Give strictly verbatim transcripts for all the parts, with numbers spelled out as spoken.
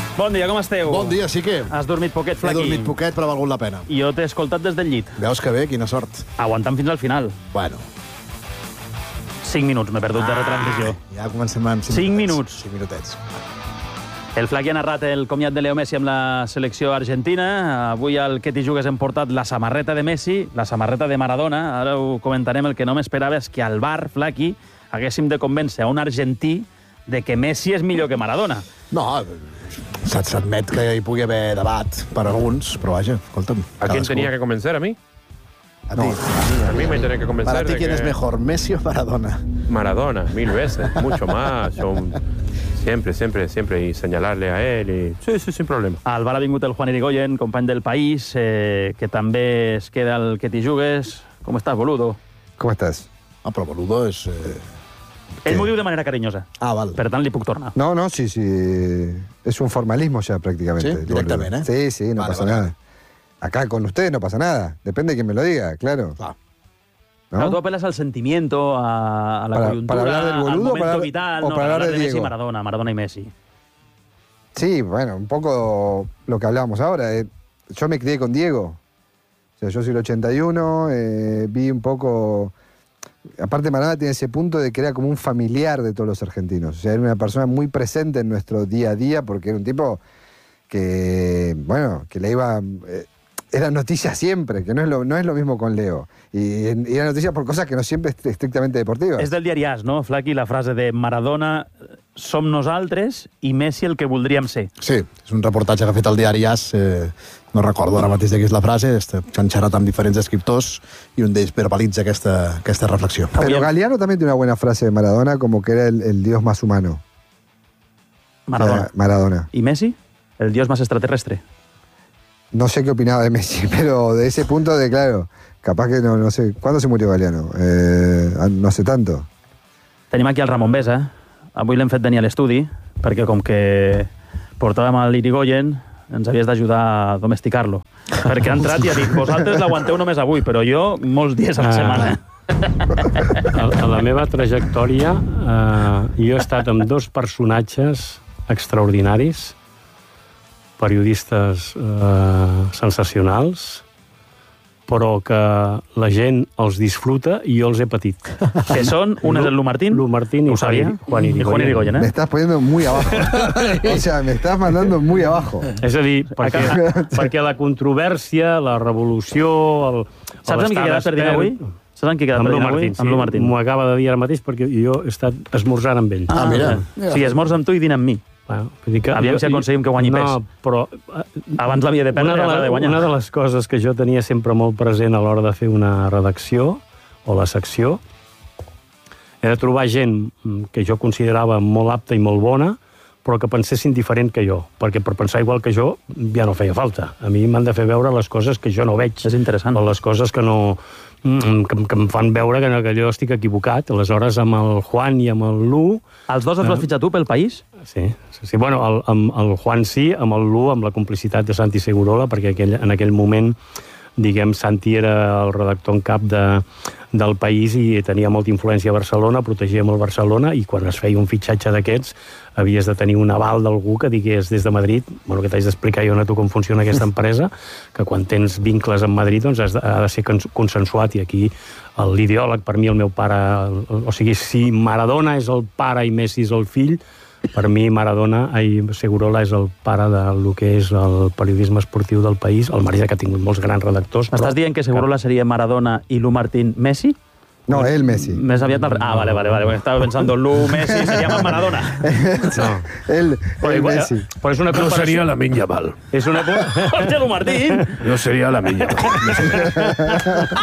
Bon dia, com esteu? Bon dia, sí que... Has dormit poquet, He Flaqui? dormit poquet, però ha valgut la pena. I jo t'he escoltat des del llit. Veus que bé, quina sort. Aguantant fins al final. Bueno. Cinc minuts m'he perdut de retransmissió. Ja comencem amb cinc, Cinc minutets. minuts. Cinc minutets. El Flaqui ha narrat el comiat de Leo Messi amb la selecció argentina. Avui al Que t'hi jugues hem portat la samarreta de Messi, la samarreta de Maradona. Ara ho comentarem. El que no m'esperava és que al bar, Flaqui, haguéssim de convèncer a un argentí de que Messi és millor que Maradona. No, s'admet que hi pugui haver debat per alguns, però vaja, escolta'm. ¿A quién tenía que convencer? ¿A mí? A ti. A mí me tenía que convencer. Para ti, de ¿quién que... es mejor, Messi o Maradona? Maradona, mil veces, mucho más. Son... Siempre, siempre, siempre. Y señalarle a él. Y... Sí, sí, sin problema. Al bar ha vingut el Juan Irigoyen, company del País, eh, que també es queda al Que t'hi jugues. Com estàs, boludo? ¿Cómo estás? Ah, però boludo és... Eh... Ell m'ho diu de manera carinyosa. Ah, val. Per tant, li puc tornar. No, no, sí, sí. Es un formalismo ya prácticamente. ¿Sí? Directamente, ¿eh? Sí, sí, no Vale, pasa vale. nada. Acá con ustedes no pasa nada. Depende de quien me lo diga, claro. Clar. ¿No? Claro, tú apelas al sentimiento, a, a la Para- coyuntura, para hablar del boludo al o momento para- vital, o no, para hablar de de Messi y Diego. Maradona, Maradona y Messi. Sí, bueno, un poco lo que hablábamos ahora. eh. Yo me crié con Diego. O sea, yo soy el ochenta y uno, eh, vi un poco... Aparte, Maradona tiene ese punto de que era como un familiar de todos los argentinos. O sea, era una persona muy presente en nuestro día a día porque era un tipo que, bueno, que le iba... eh, era noticia siempre, que no es lo, no es lo mismo con Leo. Y, y era noticia por cosas que no siempre es estrictamente deportivas. És del diari As, no, Flaqui, la frase de Maradona som nosaltres i Messi el que voldríem ser. Sí, és un reportatge que ha fet el diari As, eh, no recordo ara mateix de qui és la frase, s'han xerrat amb diferents escriptors i un d'ells verbalitza aquesta, aquesta reflexió. Pero Galeano también tiene una buena frase de Maradona, como que era el, el dios más humano. Maradona. O sea, Maradona. ¿Y Messi? El dios más extraterrestre. No sé qué opinaba de Messi, pero de ese punto de, claro, capaz que no, no sé. ¿Cuándo se murió Galeano? Eh, no hace tanto. Tenim aquí el Ramon Besa. Avui l'hem fet venir a l'estudi, perquè com que portàvem a l'Irigoyen, ens havies d'ajudar a domesticar-lo. Perquè ha entrat i ha dit, vosaltres l'aguanteu només avui, però jo molts dies a la setmana. A, a la meva trajectòria, eh, jo he estat amb dos personatges extraordinaris, periodistes eh, sensacionals, però que la gent els disfruta i jo els he patit. Que són, un és el Lu Martín, Lu Martín i ho sabia, Juan Irigoyen. i Juan Irigoyen, Me eh? estás poniendo muy abajo. O sea, me estás mandando muy abajo. És a dir, perquè, perquè la controvèrsia, la revolució... El, Saps amb qui he quedat per dinar avui? Saps amb qui he quedat per dinar avui? Martín, Amb Lu Martín. M'ho acaba de dir ara mateix perquè jo he estat esmorzant amb ell. Ah, mira. O sigui, esmorza amb tu i dina amb mi. Bueno, vull dir que Aviam si aconseguim que guanyi no, pes. però... Abans l'havia de perdre, una de, ara la, de guanyar. una de les coses que jo tenia sempre molt present a l'hora de fer una redacció o la secció era trobar gent que jo considerava molt apta i molt bona, però que pensessin diferent que jo, perquè per pensar igual que jo ja no feia falta. A mi m'han de fer veure les coses que jo no veig. És interessant. O les coses que no... que, que em fan veure que, que jo estic equivocat. Aleshores, amb el Juan i amb el Lu... Els dos els vas fitxar tu pel País? Sí, sí, sí. Bueno, el, amb el Juan sí, amb el Lu, amb la complicitat de Santi Segurola, perquè aquell, en aquell moment, diguem, Santi era el redactor en cap de, del País i tenia molta influència a Barcelona, protegia molt Barcelona, i quan es feia un fitxatge d'aquests havies de tenir un aval d'algú que digués des de Madrid, bueno, que t'haig d'explicar jo a tu com funciona aquesta empresa, que quan tens vincles amb Madrid doncs has de, ha de ser consensuat, i aquí l'ideòleg, per mi el meu pare, o sigui, si Maradona és el pare i Messi és el fill, per mi Maradona i Segurola és el pare del que és el periodisme esportiu del País, el marge que ha tingut molts grans redactors. M'estàs dient que Segurola seria Maradona i Lu Martín Messi? No, él Messi. Més aviat... Al... Ah, vale, vale, vale. Estava pensando, Lu, Messi, seria más Maradona. No. él, Però, él igual, Messi. però és una Yo comparació... sería Lamine Yamal. És una... Hòstia, Lu Martín! Yo sería Lamine Yamal.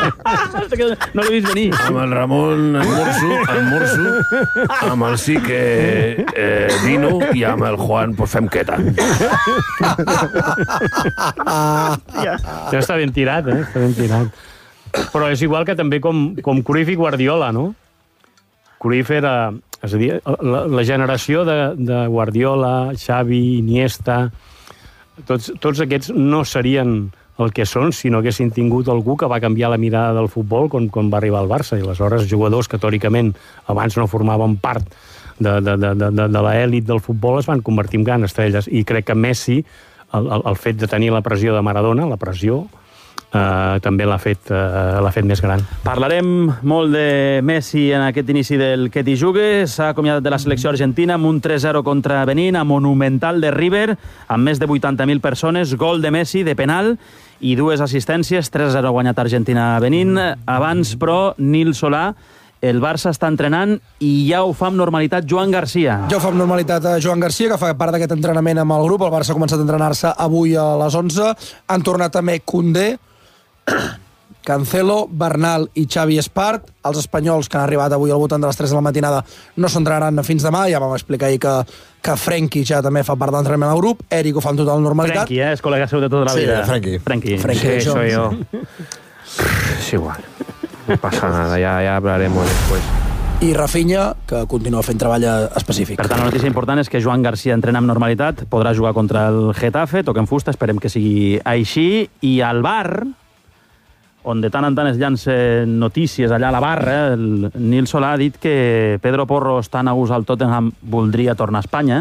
No l'he vist venir. Amb el Ramon almorzo, almorzo, amb el sí que eh, dino i amb el Juan pues fem queta. Això està ben tirat, eh? Està ben tirat. Però és igual que també com, com Cruyff i Guardiola, no? Cruyff era... És a dir, la, la generació de, de Guardiola, Xavi, Iniesta... Tots, tots aquests no serien el que són si no haguessin tingut algú que va canviar la mirada del futbol quan, quan va arribar al Barça. I aleshores jugadors que teòricament abans no formaven part de, de, de, de, de l'elit del futbol es van convertir en grans estrelles. I crec que Messi, el, el, el fet de tenir la pressió de Maradona, la pressió, eh, també l'ha fet, eh, l'ha fet més gran. Parlarem molt de Messi en aquest inici del Que t'hi jugues. S'ha acomiadat de la selecció argentina amb un tres zero contra Benín, a Monumental de River, amb més de vuitanta mil persones, gol de Messi de penal i dues assistències, tres zero ha guanyat Argentina a Benín. Abans, però, Nil Solà, el Barça està entrenant i ja ho fa amb normalitat Joan Garcia. Ja ho fa amb normalitat Joan Garcia, que fa part d'aquest entrenament amb el grup. El Barça ha començat a entrenar-se avui a les onze. Han tornat també Koundé, Cancelo, Bernal i Xavi Espart. Els espanyols que han arribat avui al voltant de les tres de la matinada no s'entrenaran fins demà. Ja vam explicar ahir que, que Frenkie ja també fa part de l'entrenament al grup. Eric ho fa amb total normalitat. Frenkie, eh? És col·lega seu de tota la Sí, vida. Frenkie. Frenkie. Frenkie, Sí, això. soy yo. Es igual. No pasa nada, ya, ya hablaremos después. I Rafinha, que continua fent treball específic. Per tant, la notícia important és que Joan Garcia entrena amb normalitat, podrà jugar contra el Getafe, toquem fusta, esperem que sigui així, i al bar, on de tant en tant es llancen notícies allà a la barra, el Nil Solà ha dit que Pedro Porro, estant a gust al Tottenham, voldria tornar a Espanya,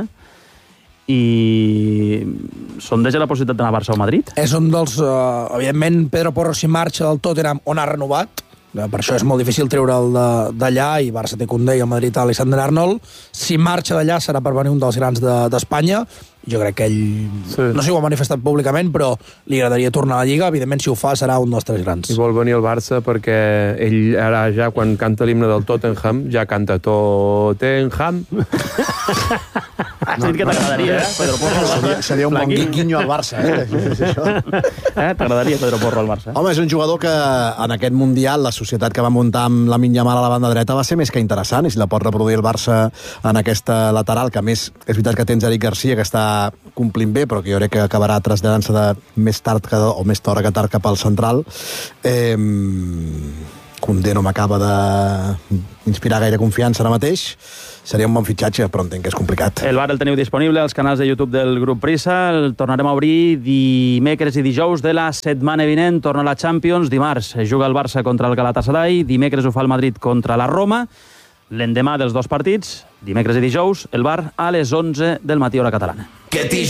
i sondeja la possibilitat d'anar a Barça o Madrid? És un dels... Uh, evidentment, Pedro Porro, si marxa del Tottenham, on ha renovat, per això és molt difícil treure'l d'allà, i Barça té Koundé i a Madrid Alexander Arnold. Si marxa d'allà serà per venir un dels grans d'Espanya. Jo crec que ell, sí. no sé si ho ha manifestat públicament, però li agradaria tornar a la Lliga. Evidentment, si ho fa, serà un dels tres grans. I vol venir al Barça perquè ell ara ja, quan canta l'himne del Tottenham, ja canta Tottenham. Has dit que t'agradaria, eh? Pedro Porro al Seria, Barça. seria un bon guinyo al Barça, eh? Eh? T'agradaria Pedro Porro al Barça? Home, és un jugador que en aquest Mundial la societat que va muntar amb la Yamal a la banda dreta va ser més que interessant, i si la pot reproduir el Barça en aquesta lateral, que a més és veritat que tens Eric Garcia, que està complint bé, però que jo crec que acabarà traslladant-se de més tard que, o més d'hora que tard cap al central. Eh, Koundé no m'acaba d'inspirar gaire confiança ara mateix. Seria un bon fitxatge, però entenc que és complicat. El bar el teniu disponible als canals de YouTube del grup Prisa. El tornarem a obrir dimecres i dijous de la setmana vinent. Torna la Champions. Dimarts juga el Barça contra el Galatasaray. Dimecres ho fa el Madrid contra la Roma. L'endemà dels dos partits, dimecres i dijous, el bar a les onze del matí hora catalana.